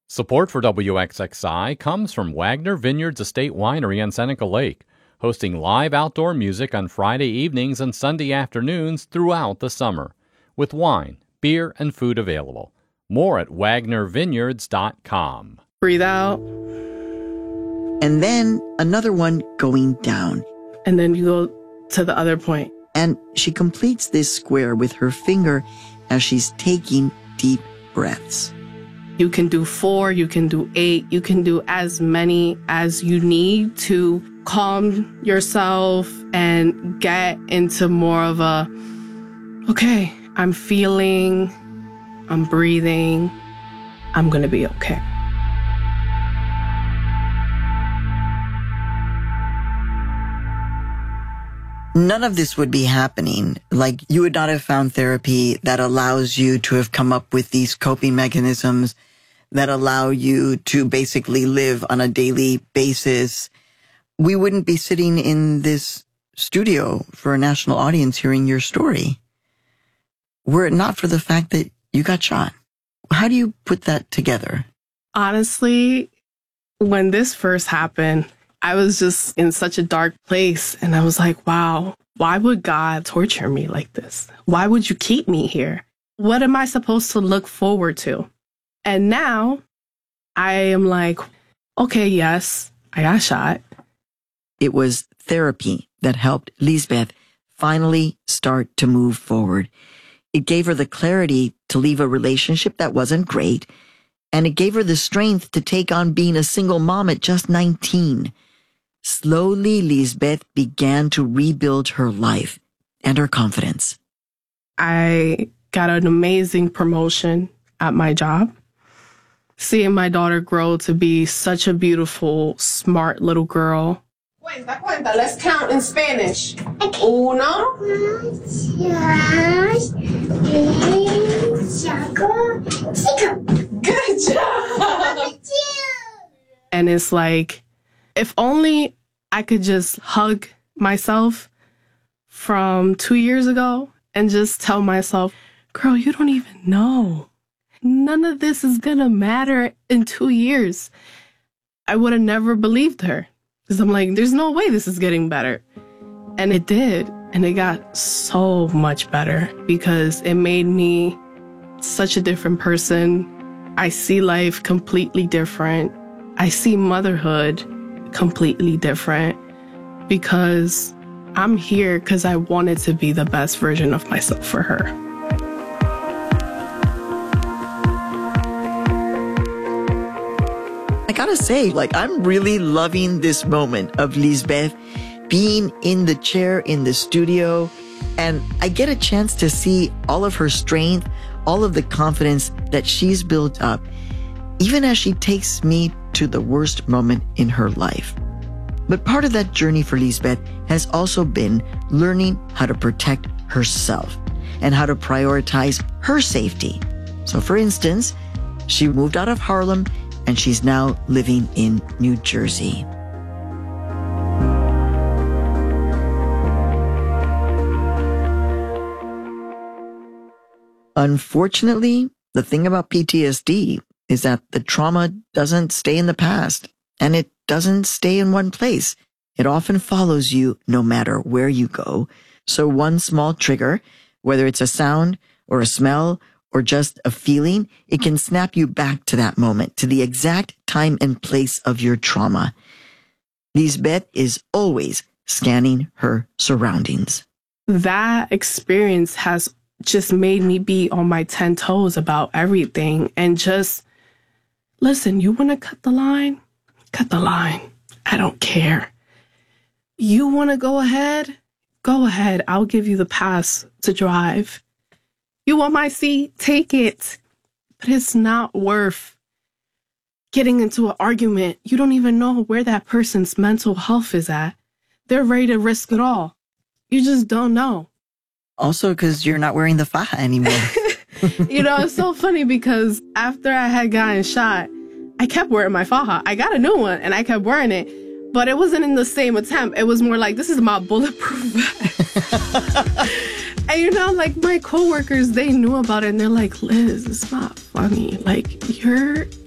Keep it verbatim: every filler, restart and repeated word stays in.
Support for W X X I comes from Wagner Vineyards Estate Winery on Seneca Lake, hosting live outdoor music on Friday evenings and Sunday afternoons throughout the summer, with wine, beer, and food available. More at wagner vineyards dot com. Breathe out. And then another one going down. And then you go to the other point. And she completes this square with her finger as she's taking deep breaths. You can do four, you can do eight, you can do as many as you need to calm yourself and get into more of a, okay, I'm feeling, I'm breathing, I'm gonna be okay. None of this would be happening. Like, you would not have found therapy that allows you to have come up with these coping mechanisms that allow you to basically live on a daily basis. We wouldn't be sitting in this studio for a national audience hearing your story, were it not for the fact that you got shot. How do you put that together? Honestly, when this first happened, I was just in such a dark place, and I was like, wow, why would God torture me like this? Why would you keep me here? What am I supposed to look forward to? And now I am like, okay, yes, I got shot. It was therapy that helped Lisbeth finally start to move forward. It gave her the clarity to leave a relationship that wasn't great, and it gave her the strength to take on being a single mom at just nineteen. Slowly, Lisbeth began to rebuild her life and her confidence. I got an amazing promotion at my job. Seeing my daughter grow to be such a beautiful, smart little girl. Cuenta, cuenta. Let's count in Spanish. Uno. Good job. And it's like, if only I could just hug myself from two years ago and just tell myself, girl, you don't even know. None of this is going to matter in two years. I would have never believed her. Because I'm like, there's no way this is getting better. And it did. And it got so much better because it made me such a different person. I see life completely different. I see motherhood completely different because I'm here because I wanted to be the best version of myself for her. I gotta say, like, I'm really loving this moment of Lisbeth being in the chair in the studio, and I get a chance to see all of her strength, all of the confidence that she's built up, even as she takes me to the worst moment in her life. But part of that journey for Lisbeth has also been learning how to protect herself and how to prioritize her safety. So, for instance, she moved out of Harlem and she's now living in New Jersey. Unfortunately, the thing about P T S D is that the trauma doesn't stay in the past, and it doesn't stay in one place. It often follows you no matter where you go. So one small trigger, whether it's a sound or a smell or just a feeling, it can snap you back to that moment, to the exact time and place of your trauma. Lisbeth is always scanning her surroundings. That experience has just made me be on my ten toes about everything and just, listen, you want to cut the line? Cut the line. I don't care. You want to go ahead? Go ahead. I'll give you the pass to drive. You want my seat? Take it. But it's not worth getting into an argument. You don't even know where that person's mental health is at. They're ready to risk it all. You just don't know. Also, because you're not wearing the faja anymore. You know, it's so funny because after I had gotten shot, I kept wearing my faja. I got a new one and I kept wearing it. But it wasn't in the same attempt. It was more like, this is my bulletproof vest. And, you know, like, my coworkers, they knew about it, and they're like, Liz, it's not funny. Like, you're